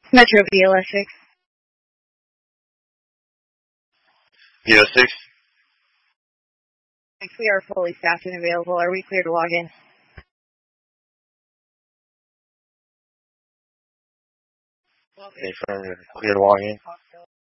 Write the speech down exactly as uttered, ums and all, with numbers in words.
Metro B L S six. B O six. We are fully staffed and available. Are we clear to log in? Okay, affirmative. Clear to log in.